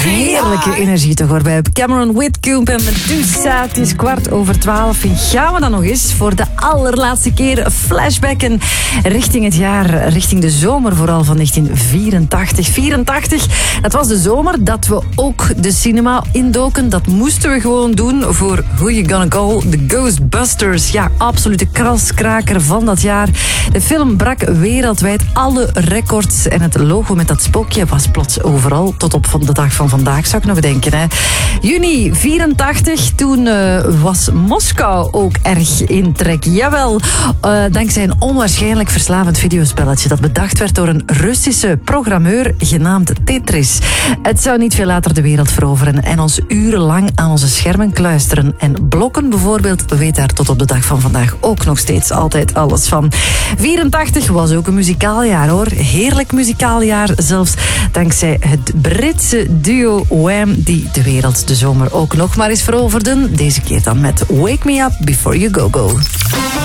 Heerlijke energie toch hoor bij Cameron Whitcomb en Medusa. Het is 12:15 en gaan we dan nog eens voor de allerlaatste keer flashbacken richting het jaar, richting de zomer vooral van 1984. 84, dat was de zomer dat we ook de cinema indoken. Dat moesten we gewoon doen voor Who You Gonna Call, The Ghostbusters. Ja, absolute kraskraker van dat jaar. De film brak wereldwijd alle records en het logo met dat spookje was plots overal tot op de dag van vandaag, zou ik nog denken. Hè. Juni 84, toen was Moskou ook erg in trek. Jawel, dankzij een onwaarschijnlijk verslavend videospelletje dat bedacht werd door een Russische programmeur genaamd Tetris. Het zou niet veel later de wereld veroveren en ons urenlang aan onze schermen kluisteren. En Blokken bijvoorbeeld weet daar tot op de dag van vandaag ook nog steeds altijd alles van. 84 was ook een muzikaal jaar hoor. Heerlijk muzikaal jaar, zelfs dankzij het Britse duo Wham, die de wereld de zomer ook nog maar eens veroverden. Deze keer dan met Wake Me Up Before You Go Go.